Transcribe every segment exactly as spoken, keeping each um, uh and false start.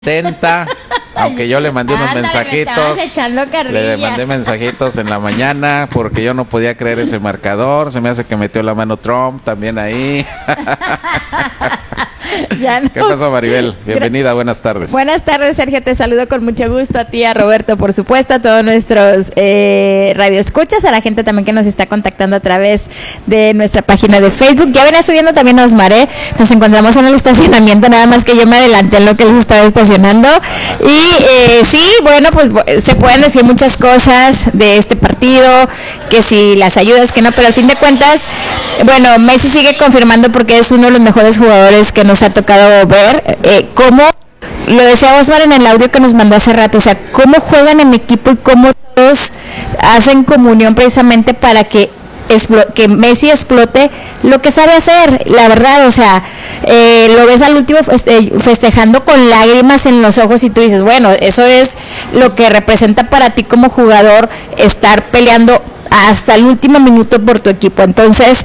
Tenta, aunque yo le mandé unos Ándale, mensajitos, me echando le mandé mensajitos en la mañana porque yo no podía creer ese marcador. Se me hace que metió la mano Trump también ahí. Ya no. ¿Qué pasó, Maribel? Bienvenida, buenas tardes. Buenas tardes, Sergio, te saludo con mucho gusto a ti, a Roberto, por supuesto, a todos nuestros eh, radioescuchas, a la gente también que nos está contactando a través de nuestra página de Facebook. Ya viene subiendo también Osmaré, nos encontramos en el estacionamiento, nada más que yo me adelanté en lo que les estaba estacionando. Y eh, sí, bueno, pues se pueden decir muchas cosas de este partido, que si las ayudas, que no, pero al fin de cuentas, bueno, Messi sigue confirmando porque es uno de los mejores jugadores que nos ha tocado ver, eh, cómo, lo decía Osmar en el audio que nos mandó hace rato, o sea, cómo juegan en equipo y cómo todos hacen comunión precisamente para que que Messi explote lo que sabe hacer, la verdad, o sea, eh, lo ves al último feste- festejando con lágrimas en los ojos y tú dices, bueno, eso es lo que representa para ti como jugador, estar peleando hasta el último minuto por tu equipo. Entonces,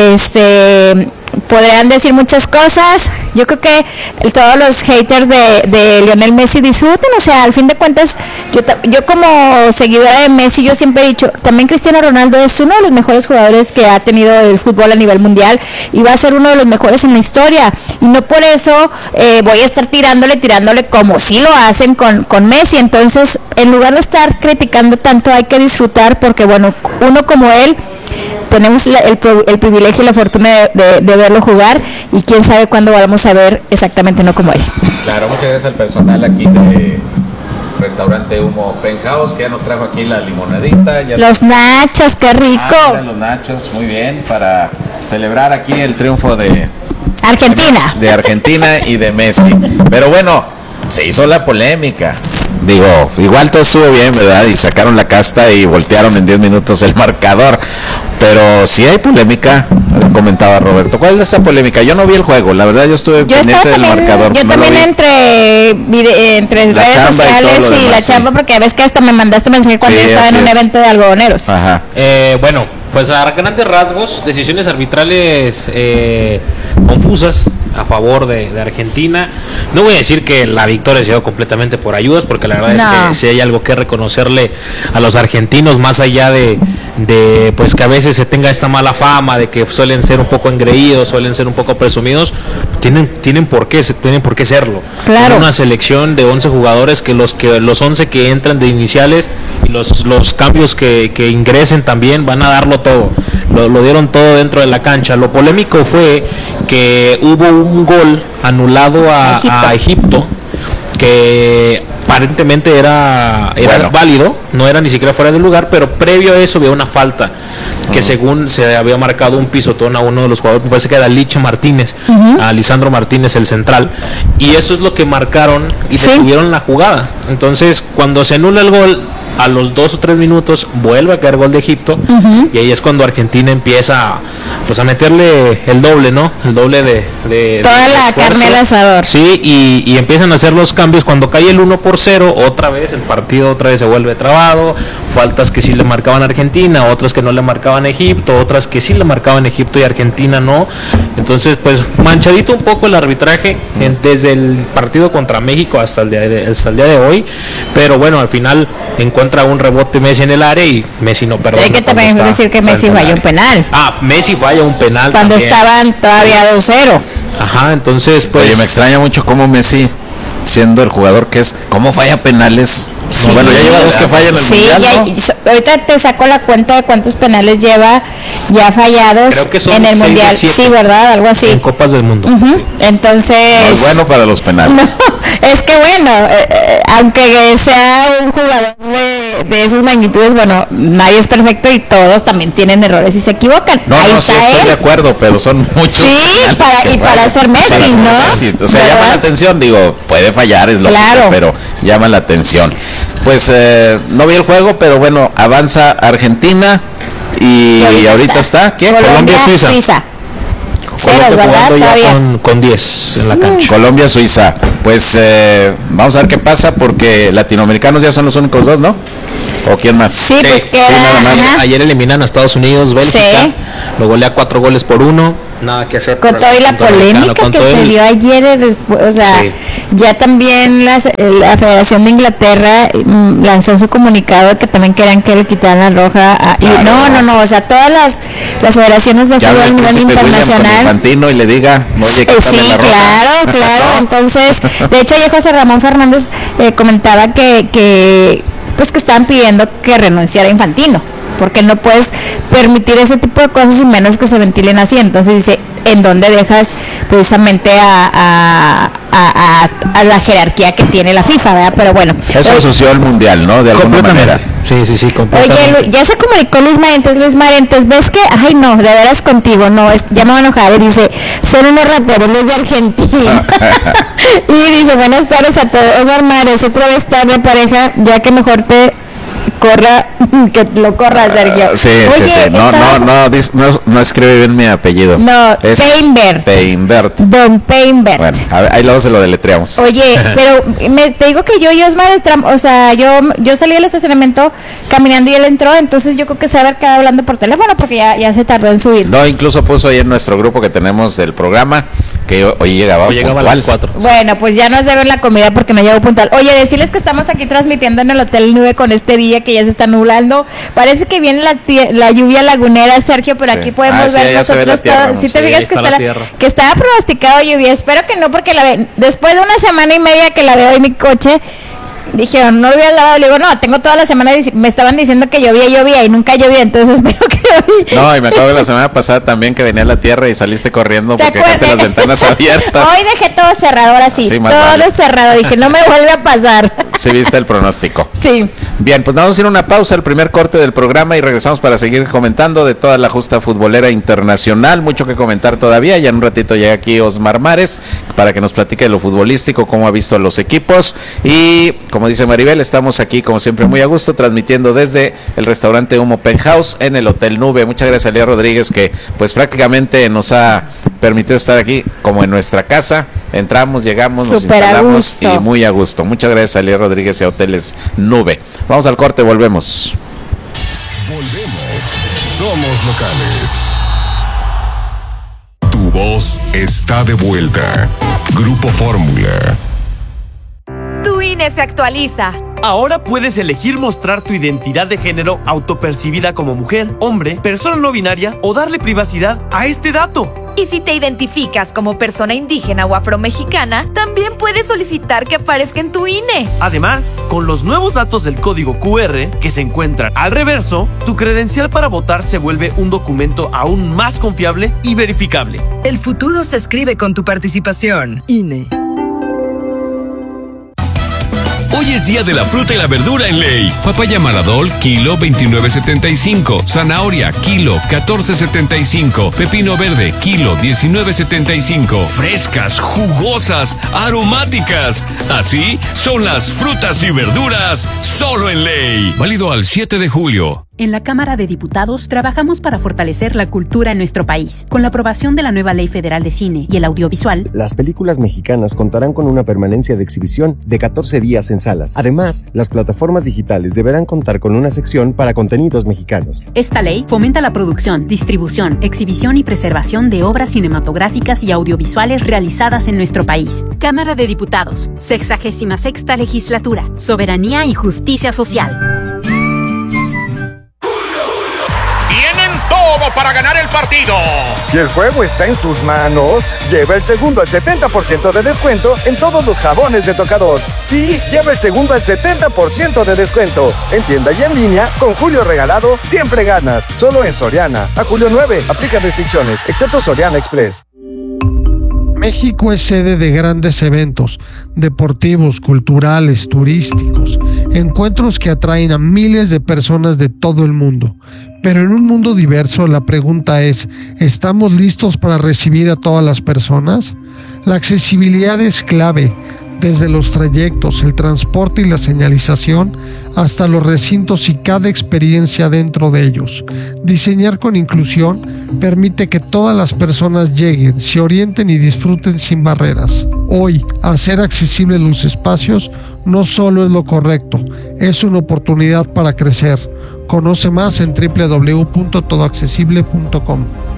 este, podrán decir muchas cosas. Yo creo que el, todos los haters de, de Lionel Messi disfruten, o sea, al fin de cuentas, yo, yo como seguidora de Messi, yo siempre he dicho, también Cristiano Ronaldo es uno de los mejores jugadores que ha tenido el fútbol a nivel mundial y va a ser uno de los mejores en la historia, y no por eso eh, voy a estar tirándole, tirándole como si lo hacen con, con Messi. Entonces, en lugar de estar criticando tanto, hay que disfrutar, porque bueno, uno como él, tenemos la, el, el privilegio y la fortuna de, de, de verlo jugar, y quién sabe cuándo vamos a ver exactamente no como él. Claro, muchas gracias al personal aquí de Restaurante Humo Penthouse, que ya nos trajo aquí la limonadita. Ya los nachos, qué rico. Ah, mira, los nachos, muy bien, para celebrar aquí el triunfo de Argentina. De, de Argentina y de Messi. Pero bueno, se hizo la polémica. Digo, igual todo estuvo bien, ¿verdad? Y sacaron la casta y voltearon en diez minutos el marcador. Pero sí hay polémica, comentaba Roberto. ¿Cuál es esa polémica? Yo no vi el juego, la verdad yo estuve yo pendiente del también, marcador. Yo no también entre, vide, entre redes sociales y, y la sí. chamba, porque ves que hasta me mandaste mensaje cuando sí, yo estaba en un es. evento de algodoneros. Ajá. Eh, bueno, pues a grandes rasgos, decisiones arbitrales eh, confusas a favor de, de Argentina. No voy a decir que la victoria se dio completamente por ayudas, porque la verdad no. es que si hay algo que reconocerle a los argentinos, más allá de, de pues que a veces se tenga esta mala fama de que suelen ser un poco engreídos, suelen ser un poco presumidos, tienen tienen por qué tienen por qué serlo. Claro. Tienen una selección de once jugadores que los que los once que entran de iniciales y los los cambios que, que ingresen también van a darlo todo. Lo, lo dieron todo dentro de la cancha. Lo polémico fue que hubo un gol anulado a Egipto, a Egipto que aparentemente era, era bueno. válido, no era ni siquiera fuera de lugar, pero previo a eso había una falta que uh-huh. según se había marcado un pisotón a uno de los jugadores, me parece que era Licha Martínez, uh-huh. a Lisandro Martínez, el central, y eso es lo que marcaron y sí. tuvieron la jugada. Entonces, cuando se anula el gol, a los dos o tres minutos vuelve a caer gol de Egipto, uh-huh. y ahí es cuando Argentina empieza pues a meterle el doble, ¿no? El doble de, de toda de la esfuerzo. Carne al asador. Sí, y, y empiezan a hacer los cambios. Cuando cae el uno por cero, otra vez el partido otra vez se vuelve trabado, faltas que sí le marcaban a Argentina, otras que no le marcaban a Egipto, otras que sí le marcaban a Egipto y Argentina no. Entonces, pues manchadito un poco el arbitraje en, desde el partido contra México hasta el día de, hasta el día de hoy, pero bueno, al final encuentra un rebote Messi en el área y Messi no perdona. Hay que también decir que Messi falló un penal. Ah, Messi falla un penal cuando también. Estaban todavía dos cero. Ajá, entonces pues... Oye, me extraña mucho cómo Messi, siendo el jugador que es, cómo falla penales. Sí, bueno, ya lleva dos que fallan en el sí, mundial, ya, ¿no? Ahorita te saco la cuenta de cuántos penales lleva ya fallados en el mundial. Sí, ¿verdad? Algo así. En Copas del Mundo. Uh-huh. Sí. Entonces... No es bueno para los penales. No, es que bueno, eh, eh, aunque sea un jugador de, de esas magnitudes, bueno, nadie es perfecto y todos también tienen errores y se equivocan. No, Ahí no, sí estoy él. de acuerdo, pero son muchos. Sí, para, y para ser Messi, para ser ¿no? Messi. O sea, llama la atención, digo, puede fallar, es lo claro. que, pero llama la atención. Pues eh, no vi el juego, pero bueno, avanza Argentina y, y ahorita, ahorita está, está ¿quién? Colombia, Suiza. Suiza. Cero, ¿verdad? Ya con, con diez en la cancha. Mm. Colombia, Suiza. Pues eh, vamos a ver qué pasa, porque latinoamericanos ya son los únicos dos, ¿no? ¿O quién más? Sí, sí pues que sí, era, nada más. Ayer eliminan a Estados Unidos, Bélgica, sí. Lo golea cuatro goles por uno. nada que hacer. Con toda la polémica que se dio ayer, después, o sea, sí. ya también las, la Federación de Inglaterra lanzó su comunicado que también querían que le quitaran la roja. A, claro, y no, no, no, o sea, todas las, las federaciones de fútbol a nivel internacional. Infantino y le diga, sí, sí claro, claro. Entonces, de hecho, ayer José Ramón Fernández eh, comentaba que, que, pues, que estaban pidiendo que renunciara Infantino, porque no puedes permitir ese tipo de cosas y menos que se ventilen así. Entonces dice, ¿en dónde dejas precisamente a, a, a, a la jerarquía que tiene la FIFA, ¿verdad? Pero bueno. Eso asoció al Mundial, ¿no? De alguna manera. Sí, sí, sí. Oye, ya se comunicó Luis Marentes, Luis Marentes, ¿ves que? Ay, no, de veras contigo, no, es, ya me voy a enojar. Y dice, son unos rateros los de Argentina. Y dice, buenas tardes a todos. Osmar Mares, otra vez tarde, pareja, ya que mejor te corra, que lo corra, Sergio. Uh, sí, Oye, sí, sí. No, no, no, no, no escribe bien mi apellido. No, es Peinbert. Peinbert. Don Peinbert. Bueno, a ver, ahí luego se lo deletreamos. Oye, pero me, te digo que yo y Osmar, o sea, yo yo salí del estacionamiento caminando y él entró, entonces yo creo que se va a haber quedado hablando por teléfono porque ya, ya se tardó en subir. No, incluso puso ahí en nuestro grupo que tenemos del programa que hoy llegaba, hoy llegaba a las cuatro. Bueno, pues ya nos deben la comida porque no llegó puntual. Oye, decirles que estamos aquí transmitiendo en el Hotel Nube con este día que ya se está nublando. Parece que viene la, la lluvia lagunera, Sergio, pero sí. Aquí podemos ah, ver sí, nosotros todo. Si ¿sí te sí, fijas que, está la, que estaba pronosticado lluvia, espero que no, porque la ve, después de una semana y media que la veo en mi coche, dijeron, no lo había lavado, le digo, no, tengo toda la semana, me estaban diciendo que llovía, llovía y nunca llovía, entonces espero que hoy... No, y me acabo de la semana pasada también que venía a la tierra y saliste corriendo porque dejaste las ventanas abiertas. Hoy dejé todo cerrado, ahora sí, sí todo vale. cerrado, dije, no me vuelve a pasar. Sí, viste el pronóstico. Sí. Bien, pues vamos a ir a una pausa, el primer corte del programa y regresamos para seguir comentando de toda la justa futbolera internacional, mucho que comentar todavía, ya en un ratito llega aquí Osmar Mares para que nos platique de lo futbolístico, cómo ha visto a los equipos y... Como dice Maribel, estamos aquí como siempre muy a gusto transmitiendo desde el restaurante Humo Penthouse en el Hotel Nube. Muchas gracias a Lía Rodríguez que pues prácticamente nos ha permitido estar aquí como en nuestra casa. Entramos, llegamos, nos Super instalamos y muy a gusto. Muchas gracias a Lía Rodríguez y a Hoteles Nube. Vamos al corte, volvemos. Volvemos. Somos locales. Tu voz está de vuelta. Grupo Fórmula. Tu I N E se actualiza. Ahora puedes elegir mostrar tu identidad de género autopercibida como mujer, hombre, persona no binaria o darle privacidad a este dato. Y si te identificas como persona indígena o afromexicana, también puedes solicitar que aparezca en tu I N E. Además, con los nuevos datos del código Q R que se encuentran al reverso, tu credencial para votar se vuelve un documento aún más confiable y verificable. El futuro se escribe con tu participación. I N E. Hoy es día de la fruta y la verdura en Ley. Papaya Maradol, kilo veintinueve setenta y cinco. Zanahoria, kilo catorce setenta y cinco. Pepino verde, kilo diecinueve setenta y cinco. Frescas, jugosas, aromáticas. Así son las frutas y verduras solo en Ley. Válido al siete de julio. En la Cámara de Diputados trabajamos para fortalecer la cultura en nuestro país. Con la aprobación de la nueva Ley Federal de Cine y el Audiovisual, las películas mexicanas contarán con una permanencia de exhibición de catorce días en salas. Además, las plataformas digitales deberán contar con una sección para contenidos mexicanos. Esta ley fomenta la producción, distribución, exhibición y preservación de obras cinematográficas y audiovisuales realizadas en nuestro país. Cámara de Diputados, sexagésima sexta legislatura, soberanía y justicia social. Todo para ganar el partido. Si el juego está en sus manos, lleva el segundo al setenta por ciento de descuento en todos los jabones de tocador. Sí, lleva el segundo al setenta por ciento de descuento. En tienda y en línea, con Julio Regalado, siempre ganas. Solo en Soriana. A julio nueve, aplica restricciones, excepto Soriana Express. México es sede de grandes eventos deportivos, culturales, turísticos, encuentros que atraen a miles de personas de todo el mundo. Pero en un mundo diverso, la pregunta es, ¿estamos listos para recibir a todas las personas? La accesibilidad es clave, desde los trayectos, el transporte y la señalización, hasta los recintos y cada experiencia dentro de ellos. Diseñar con inclusión permite que todas las personas lleguen, se orienten y disfruten sin barreras. Hoy, hacer accesibles los espacios no solo es lo correcto, es una oportunidad para crecer. Conoce más en doble u doble u doble u punto todo accesible punto com.